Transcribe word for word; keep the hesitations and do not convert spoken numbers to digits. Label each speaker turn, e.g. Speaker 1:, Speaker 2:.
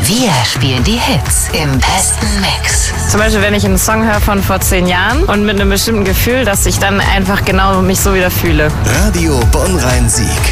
Speaker 1: Wir spielen die Hits im besten Mix.
Speaker 2: Zum Beispiel, wenn ich einen Song höre von vor zehn Jahren und mit einem bestimmten Gefühl, dass ich dann einfach genau mich so wieder fühle.
Speaker 3: Radio Bonn-Rhein-Sieg.